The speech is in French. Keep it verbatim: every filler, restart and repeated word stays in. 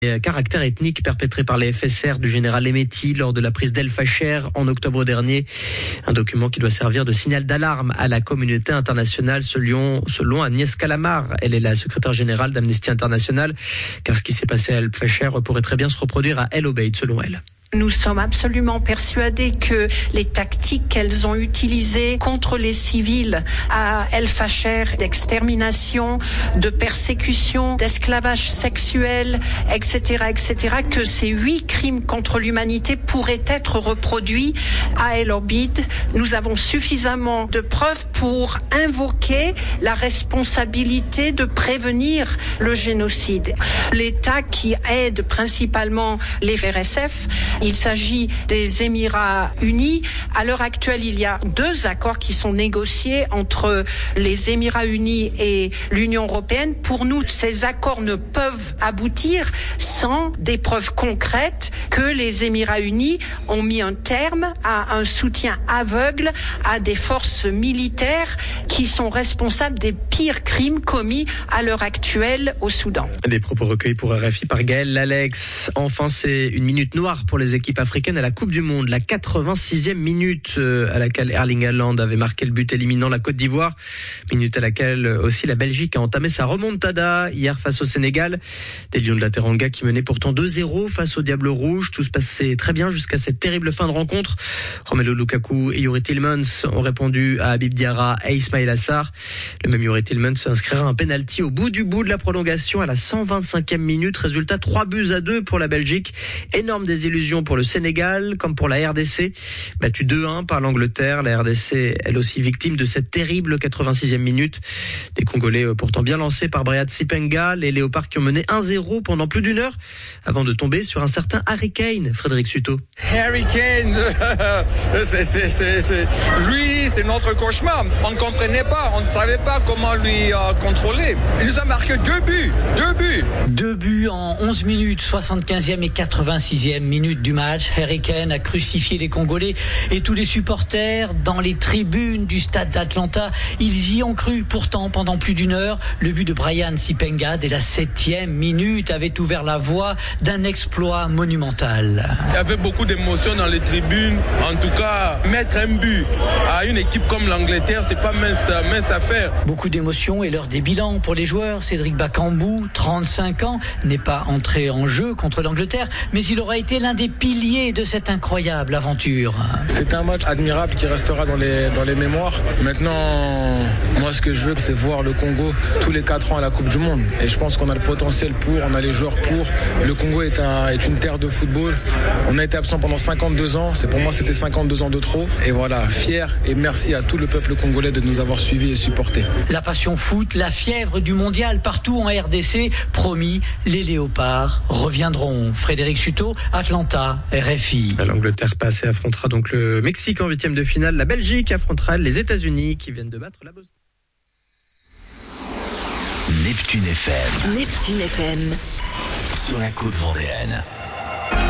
Caractère ethnique perpétré par les F S R du général Hemeti lors de la prise d'El Fasher en octobre dernier. Un document qui doit servir de signal d'alarme à la communauté internationale selon, selon Agnès Calamar. Elle est la secrétaire générale d'Amnesty International, car ce qui s'est passé à El Fasher pourrait très bien se reproduire à El Obeid selon elle. Nous sommes absolument persuadés que les tactiques qu'elles ont utilisées contre les civils à El Fasher, d'extermination, de persécution, d'esclavage sexuel, et cetera, et cetera, que ces huit crimes contre l'humanité pourraient être reproduits à El Obeid. Nous avons suffisamment de preuves pour invoquer la responsabilité de prévenir le génocide. L'État qui aide principalement les R S F, il s'agit des Émirats unis. À l'heure actuelle, il y a deux accords qui sont négociés entre les Émirats unis et l'Union européenne. Pour nous, ces accords ne peuvent aboutir sans des preuves concrètes que les Émirats unis ont mis un terme à un soutien aveugle à des forces militaires qui sont responsables des pires crimes commis à l'heure actuelle au Soudan. Des propos recueillis pour R F I par Gaël Lalex. Enfin, c'est une minute noire pour les équipes africaines à la Coupe du Monde. La quatre-vingt-sixième minute à laquelle Erling Haaland avait marqué le but éliminant la Côte d'Ivoire. Minute à laquelle aussi la Belgique a entamé sa remontada hier face au Sénégal. Des Lions de la Teranga qui menaient pourtant deux zéro face au Diable Rouge. Tout se passait très bien jusqu'à cette terrible fin de rencontre. Romelu Lukaku et Youri Tillmans ont répondu à Habib Diarra et Ismaïla Sarr. Le même Youri Tillmans inscrira un penalty au bout du bout de la prolongation à la cent vingt-cinquième minute. Résultat trois buts à deux pour la Belgique. Énorme désillusion pour le Sénégal comme pour la R D C. Battue deux un par l'Angleterre. La R D C, elle aussi victime de cette terrible quatre-vingt-sixième minute. Des Congolais pourtant bien lancés par Briat Sipenga. Les Léopards qui ont mené un zéro pendant plus d'une heure avant de tomber sur un certain Harry Kane. Frédéric Suto. Harry Kane, c'est, c'est, c'est, c'est, lui, c'est notre cauchemar. On ne comprenait pas, on ne savait pas comment lui euh, contrôler. Il nous a marqué deux buts, deux buts. Deux buts en onze minutes, soixante-quinzième et quatre-vingt-sixième minute du match. Harry Kane a crucifié les Congolais et tous les supporters dans les tribunes du stade d'Atlanta. Ils y ont cru. Pourtant, pendant plus d'une heure, le but de Brian Sipenga dès la septième minute avait ouvert la voie d'un exploit monumental. Il y avait beaucoup d'émotions dans les tribunes. En tout cas, mettre un but à une équipe comme l'Angleterre, c'est pas mince, mince affaire. Beaucoup d'émotions et l'heure des bilans pour les joueurs. Cédric Bakambu, trente-cinq ans, n'est pas entré en jeu contre l'Angleterre, mais il aura été l'un des piliers de cette incroyable aventure. C'est un match admirable qui restera dans les, dans les mémoires. Maintenant, moi ce que je veux, c'est voir le Congo tous les quatre ans à la Coupe du Monde. Et je pense qu'on a le potentiel pour, on a les joueurs pour. Le Congo est, un, est une terre de football. On a été absent pendant cinquante-deux ans. C'est, pour moi, c'était cinquante-deux ans de trop. Et voilà, fier et merci à tout le peuple congolais de nous avoir suivis et supportés. La passion foot, la fièvre du mondial partout en R D C. Promis, les Léopards reviendront. Frédéric Suto, Atlanta, R F I. L'Angleterre passe et affrontera donc le Mexique en huitième de finale. La Belgique affrontera les États-Unis qui viennent de battre la Bosnie. Neptune F M. Neptune F M. Sur la côte vendéenne.